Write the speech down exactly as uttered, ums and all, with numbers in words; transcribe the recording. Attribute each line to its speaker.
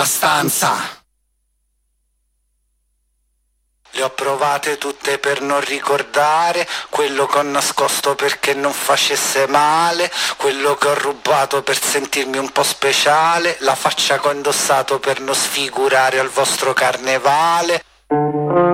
Speaker 1: La stanza. Le ho provate tutte per non ricordare quello che ho nascosto perché non facesse male, quello che ho rubato per sentirmi un po' speciale, la faccia che ho indossato per non sfigurare al vostro carnevale.